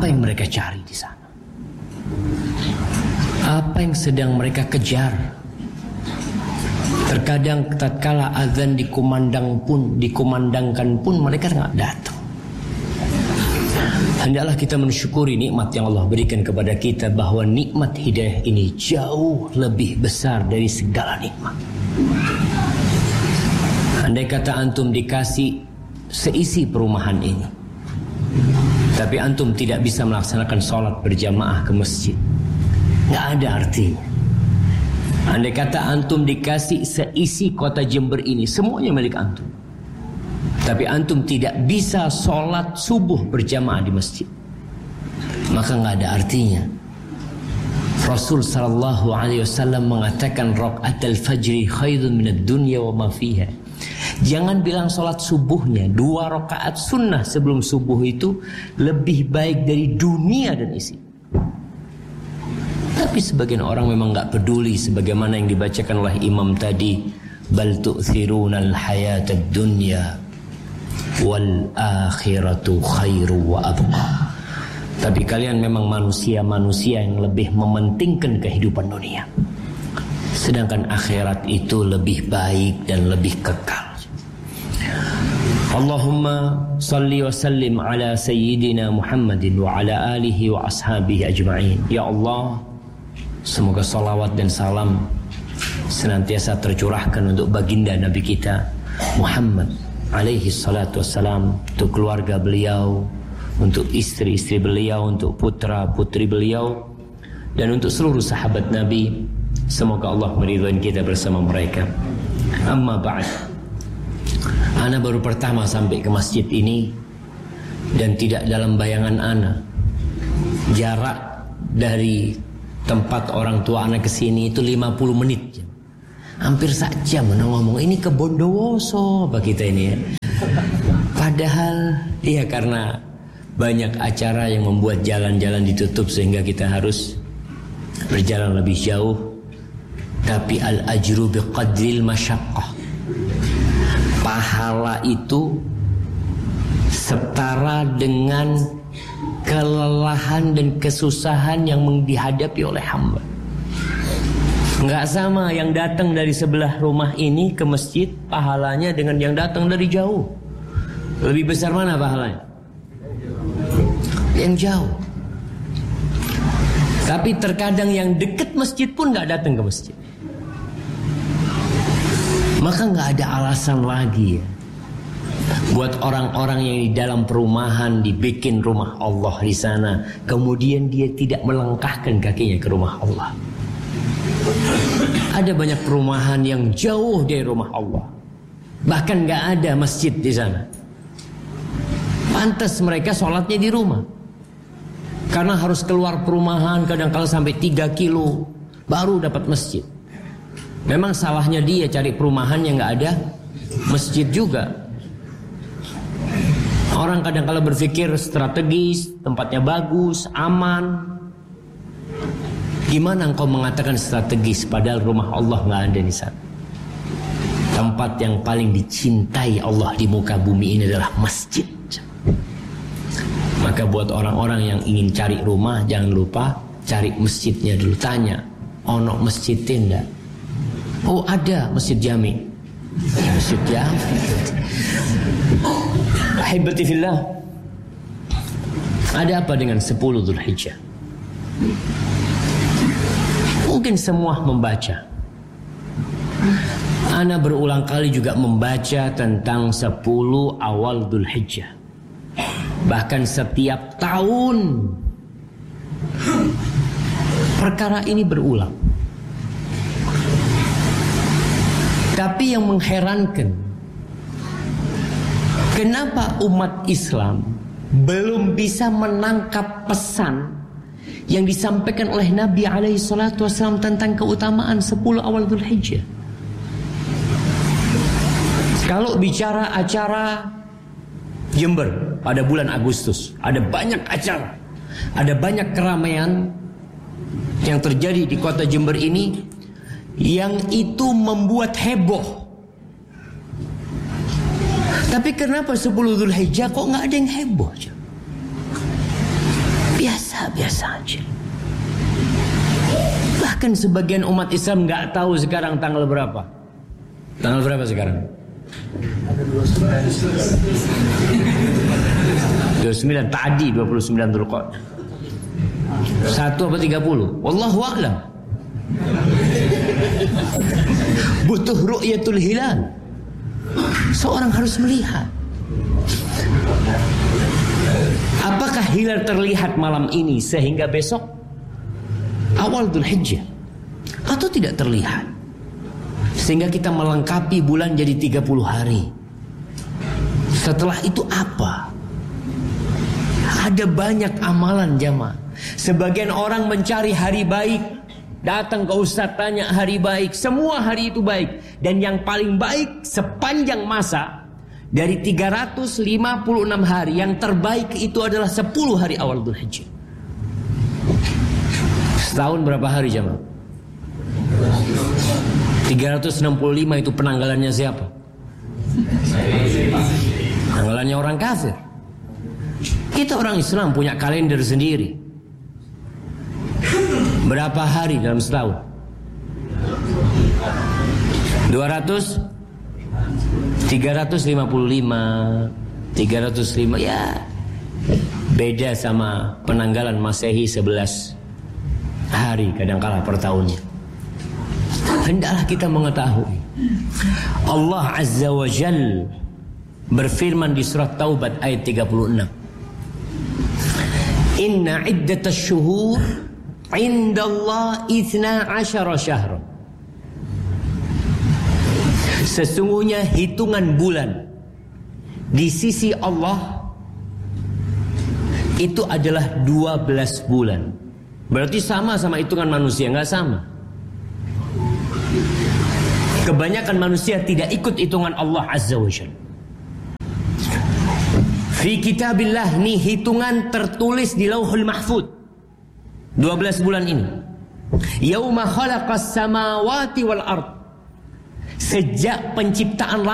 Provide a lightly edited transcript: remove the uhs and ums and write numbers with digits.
Apa yang mereka cari di sana? Apa yang sedang mereka kejar? Terkadang tatkala azan dikumandangkan pun mereka nggak datang. Hendaklah kita mensyukuri nikmat yang Allah berikan kepada kita, bahwa nikmat hidayah ini jauh lebih besar dari segala nikmat. Andai kata antum dikasih seisi perumahan ini, tapi antum tidak bisa melaksanakan sholat berjamaah ke masjid, nggak ada artinya. Andai kata antum dikasih seisi kota Jember ini, semuanya milik antum, tapi antum tidak bisa sholat subuh berjamaah di masjid, maka nggak ada artinya. Rasul sallallahu alaihi wasallam mengatakan raqatul fajri khairun minad dunya wa ma fiha. Jangan bilang sholat subuhnya, 2 rakaat sunnah sebelum subuh itu lebih baik dari dunia dan isi. Tapi sebagian orang memang nggak peduli, sebagaimana yang dibacakan oleh imam tadi, bal tu'thirunal hayatad dunya wal akhiratu khairu wa abqa. Tapi kalian memang manusia-manusia yang lebih mementingkan kehidupan dunia, sedangkan akhirat itu lebih baik dan lebih kekal. Allahumma salli wa sallim ala sayyidina Muhammadin wa ala alihi wa ashabihi ajma'in. Ya Allah, semoga salawat dan salam senantiasa tercurahkan untuk baginda Nabi kita Muhammad alaihi salatu wassalam, untuk keluarga beliau, untuk istri-istri beliau, untuk putra-putri beliau, dan untuk seluruh sahabat Nabi. Semoga Allah meridhai kita bersama mereka. Amma ba'd. Ana baru pertama sampai ke masjid ini, dan tidak dalam bayangan ana jarak dari tempat orang tua ana ke sini itu 50 menit. Hampir saja ngomong ini ke Bondowoso bagi kita ini ya. Padahal ya karena banyak acara yang membuat jalan-jalan ditutup sehingga kita harus berjalan lebih jauh. Tapi al-ajru biqadril masyaqqah. Pahala itu setara dengan kelelahan dan kesusahan yang dihadapi oleh hamba. Enggak sama yang datang dari sebelah rumah ini ke masjid pahalanya dengan yang datang dari jauh. Lebih besar mana pahalanya? Yang jauh. Tapi terkadang yang dekat masjid pun enggak datang ke masjid. Maka enggak ada alasan lagi ya, buat orang-orang yang di dalam perumahan dibikin rumah Allah di sana, kemudian dia tidak melangkahkan kakinya ke rumah Allah. Ada banyak perumahan yang jauh dari rumah Allah, bahkan nggak ada masjid di sana. Pantas mereka sholatnya di rumah, karena harus keluar perumahan kadang-kala sampai 3 kilo baru dapat masjid. Memang salahnya dia cari perumahan yang nggak ada masjid juga. Orang kadang-kala berpikir strategis, tempatnya bagus, aman. Gimana engkau mengatakan strategis padahal rumah Allah nggak ada di sana? Tempat yang paling dicintai Allah di muka bumi ini adalah masjid. Maka buat orang-orang yang ingin cari rumah, jangan lupa cari masjidnya dulu. Tanya, ono masjid tidak? Oh ada masjid Jami. Masjid Jami. Ahibati fillah. Ada apa dengan 10 Dzulhijjah? Mungkin semua membaca. Ana berulang kali juga membaca tentang 10 awal Dzulhijjah. Bahkan setiap tahun perkara ini berulang. Tapi yang mengherankan, kenapa umat Islam belum bisa menangkap pesan yang disampaikan oleh Nabi alaihi salatu wasallam tentang keutamaan 10 awal Dzulhijjah? Kalau bicara acara Jember pada bulan Agustus, ada banyak acara, ada banyak keramaian yang terjadi di kota Jember ini yang itu membuat heboh. Tapi kenapa 10 Dzulhijjah kok nggak ada yang heboh? biasa aja. Bahkan sebagian umat Islam nggak tahu sekarang tanggal berapa. Tanggal berapa sekarang? 29. Tadi 29 Dzulqa'dah. 1 apa 30? Wallahu a'lam. Butuh ru'yatul hilal. Seorang harus melihat. Apakah hilal terlihat malam ini sehingga besok awal Dzulhijjah, atau tidak terlihat sehingga kita melengkapi bulan jadi 30 hari? Setelah itu apa? Ada banyak amalan jamaah. Sebagian orang mencari hari baik, datang ke ustaz tanya hari baik. Semua hari itu baik. Dan yang paling baik sepanjang masa, dari 356 hari, yang terbaik itu adalah 10 hari awal Dzulhijjah. Setahun berapa hari jamaah? 365 itu penanggalannya siapa? Penanggalannya orang kafir. Kita orang Islam punya kalender sendiri. Berapa hari dalam setahun? 355, 305, ya beda sama penanggalan Masehi 11 hari kadangkala per tahunnya. Hendaklah kita mengetahui Allah Azza wa Jal berfirman di surat Taubat ayat 36, Inna iddatasy syuhur indallah 12 syahran. Sesungguhnya hitungan bulan di sisi Allah itu adalah 12 bulan. Berarti sama hitungan manusia? Enggak sama. Kebanyakan manusia tidak ikut hitungan Allah Azza wa Jalla. Fi kitabillah, nih hitungan tertulis di Lauhul Mahfuz. 12 bulan ini. Yauma khalaqas samawati wal ard. Sejak penciptaan